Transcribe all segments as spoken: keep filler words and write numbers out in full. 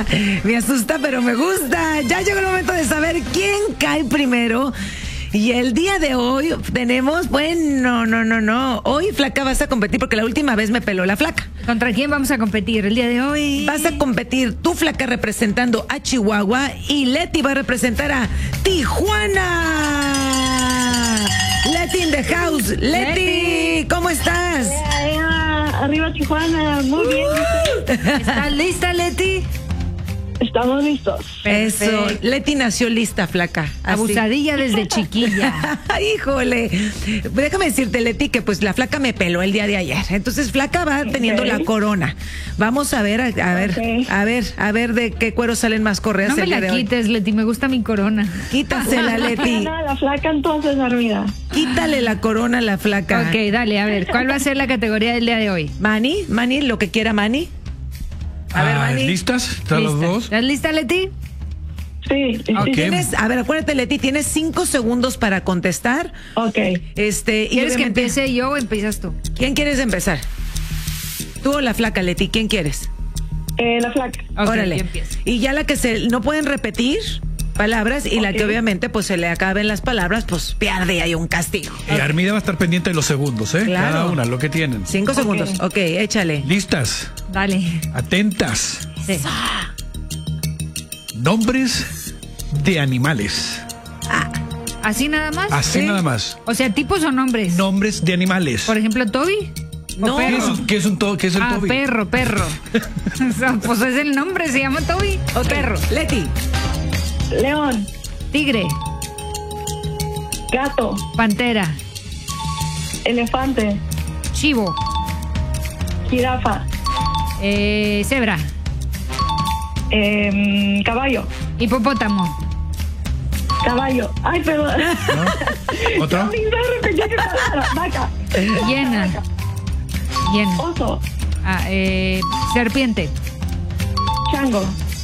Me asusta, pero me gusta. Ya llegó el momento de saber quién cae primero. Y el día de hoy tenemos, bueno, no, no, no. Hoy, Flaca, vas a competir porque la última vez me peló la Flaca. ¿Contra quién vamos a competir el día de hoy? Vas a competir tú, Flaca, representando a Chihuahua, y Leti va a representar a Tijuana. Leti in the house. Leti, Leti. ¿Cómo estás? Yeah, yeah. Arriba Tijuana, muy bien. ¿Estás lista, Leti? Estamos listos. Eso, Leti nació lista, Flaca. Así. Abusadilla desde chiquilla. Híjole, déjame decirte, Leti, que pues la Flaca me peló el día de ayer. Entonces Flaca va teniendo Okay. la corona. Vamos a ver, a, a ver, Okay. a ver, a ver de qué cuero salen más correas. No me el día la de hoy. quites, Leti, me gusta mi corona. Quítasela, Leti. Gana la Flaca entonces, Armida. Quítale la corona a la Flaca. Ok, dale, a ver, ¿cuál va a ser la categoría del día de hoy? Mani, Mani, lo que quiera Mani. A ver, Ah, Mani. ¿listas? ¿Están los ¿Lista? dos? ¿Estás lista, Leti? Sí, sí. Ok. Tienes, a ver, acuérdate, Leti, tienes cinco segundos para contestar. Ok. Este, y ¿Quieres que obviamente- empiece yo o empiezas tú? ¿Quién quieres empezar? ¿Tú o la Flaca, Leti? ¿Quién quieres? Eh, la Flaca. Ok, Órale. yo empiezo. Y ya la que se no pueden repetir palabras y la Ok. que obviamente pues se le acaben las palabras, pues pierde y hay un castigo. Y Armida va a estar pendiente de los segundos, ¿eh? Claro. Cada una, lo que tienen. Cinco Ok. segundos. Ok, échale. ¿Listas? Dale. Atentas. Sí. Nombres de animales. ¿Así nada más? Así Sí. nada más. O sea, tipos o nombres. Nombres de animales. Por ejemplo, Toby. ¿O No. ¿Qué perro? es, qué es un to- qué es el Ah, Toby? perro, perro. O sea, pues es el nombre, se llama Toby. Ok, Perro. Leti. León. Tigre. Gato. Pantera. Elefante. Chivo. Jirafa. Eh, cebra. Eh, caballo. Hipopótamo. Caballo. Ay, perdón. ¿No? ¿Otro? No, no, repetí qué palabra. Vaca. Hiena. Hiena. Oso. Ah, eh, serpiente. Chango.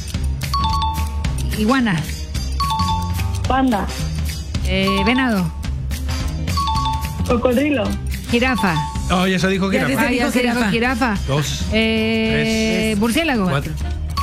Iguana. Panda. Eh, venado. Cocodrilo. Jirafa. Oh, ya se dijo que Ya era. Se Ah, dijo ya se dijo jirafa. jirafa. Dos. Eh, Tres. murciélago. Cuatro.